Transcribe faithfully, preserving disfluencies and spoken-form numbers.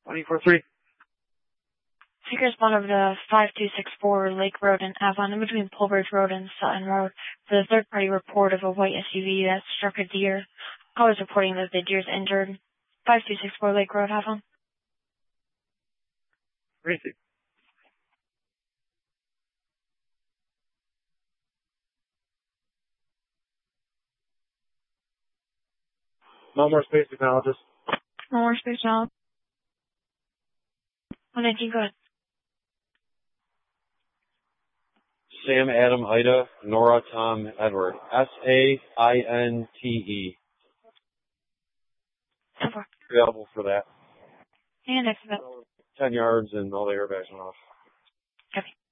twenty-four three. Seeker respond over to five two six four Lake Road in Avon, in between Pulbridge Road and Sutton Road, for the third-party report of a white S U V that struck a deer. Call is reporting that the deer is injured. five two six four Lake Road, Avon. Crazy. No more space technologist. No more space now. one nineteen, go ahead. Sam, Adam, Ida, Nora, Tom, Edward. S A I N T E. ten four. Available for that. And next event. ten yards and all the airbags went off. Copy.